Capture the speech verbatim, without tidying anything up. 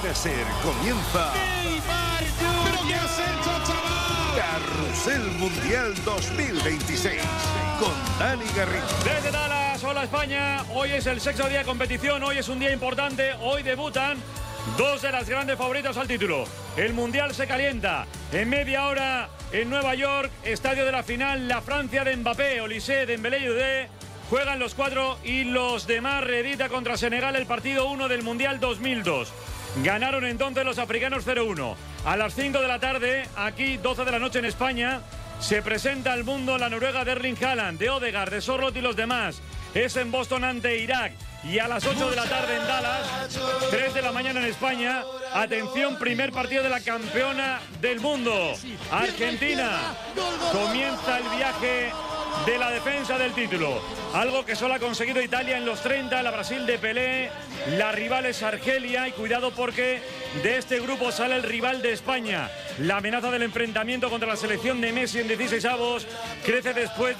Ser comienza. ¡Neymar! ¿Pero qué has hecho, chaval? Carrusel Mundial dos mil veintiséis con Dani Garrido. Desde Dallas, hola España. Hoy es el sexto día de competición. Hoy es un día importante. Hoy debutan dos de las grandes favoritas al título. El Mundial se calienta. En media hora en Nueva York, estadio de la final, la Francia de Mbappé, Olise, Dembélé y Udé. Juegan los cuatro y los demás. Reedita contra Senegal el partido uno del Mundial dos mil dos. Ganaron entonces los africanos cero uno. A las cinco de la tarde, aquí doce de la noche en España, se presenta al mundo la Noruega de Erling Haaland, de Odegaard, de Sorloth y los demás. Es en Boston ante Irak. Y a las ocho de la tarde en Dallas, tres de la mañana en España. Atención, primer partido de la campeona del mundo, Argentina. Comienza el viaje de la defensa del título, algo que solo ha conseguido Italia en los treinta, la Brasil de Pelé, la rival es Argelia y cuidado porque de este grupo sale el rival de España. La amenaza del enfrentamiento contra la selección de Messi en dieciseis avos crece después